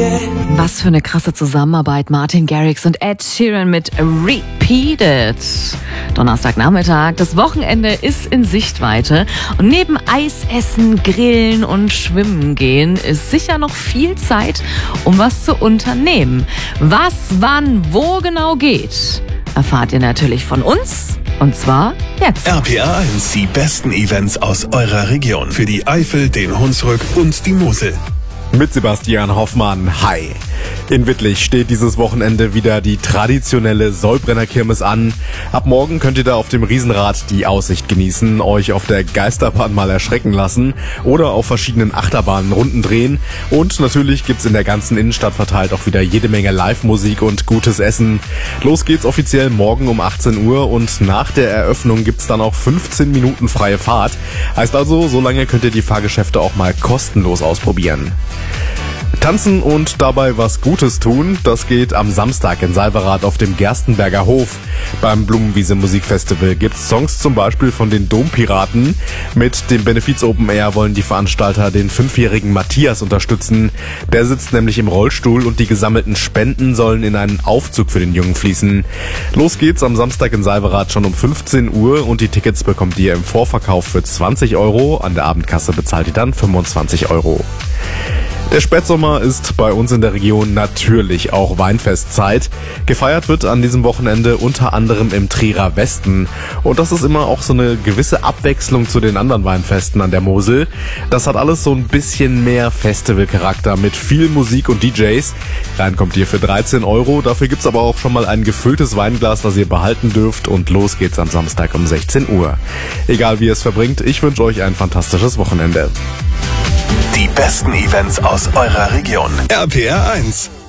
Was für eine krasse Zusammenarbeit. Martin Garrix und Ed Sheeran mit Repeated. Donnerstagnachmittag, das Wochenende ist in Sichtweite. Und neben Eisessen, Grillen und Schwimmen gehen ist sicher noch viel Zeit, um was zu unternehmen. Was, wann, wo genau geht, erfahrt ihr natürlich von uns. Und zwar jetzt. RPR 1, die besten Events aus eurer Region. Für die Eifel, den Hunsrück und die Mosel. Mit Sebastian Hoffmann. Hi. In Wittlich steht dieses Wochenende wieder die traditionelle Säubrenner-Kirmes an. Ab morgen könnt ihr da auf dem Riesenrad die Aussicht genießen, euch auf der Geisterbahn mal erschrecken lassen oder auf verschiedenen Achterbahnen Runden drehen. Und natürlich gibt's in der ganzen Innenstadt verteilt auch wieder jede Menge Live-Musik und gutes Essen. Los geht's offiziell morgen um 18 Uhr und nach der Eröffnung gibt's dann auch 15 Minuten freie Fahrt. Heißt also, so lange könnt ihr die Fahrgeschäfte auch mal kostenlos ausprobieren. Tanzen und dabei was Gutes tun, das geht am Samstag in Salverath auf dem Gerstenberger Hof. Beim Blumenwiese Musikfestival gibt's Songs zum Beispiel von den Dompiraten. Mit dem Benefiz Open Air wollen die Veranstalter den 5-jährigen Matthias unterstützen. Der sitzt nämlich im Rollstuhl und die gesammelten Spenden sollen in einen Aufzug für den Jungen fließen. Los geht's am Samstag in Salverath schon um 15 Uhr und die Tickets bekommt ihr im Vorverkauf für 20 Euro. An der Abendkasse bezahlt ihr dann 25 Euro. Der Spätsommer ist bei uns in der Region natürlich auch Weinfestzeit. Gefeiert wird an diesem Wochenende unter anderem im Trierer Westen. Und das ist immer auch so eine gewisse Abwechslung zu den anderen Weinfesten an der Mosel. Das hat alles so ein bisschen mehr Festivalcharakter mit viel Musik und DJs. Rein kommt ihr für 13 Euro. Dafür gibt's aber auch schon mal ein gefülltes Weinglas, das ihr behalten dürft. Und los geht's am Samstag um 16 Uhr. Egal wie ihr es verbringt, ich wünsche euch ein fantastisches Wochenende. Die besten Events aus eurer Region. RPR 1.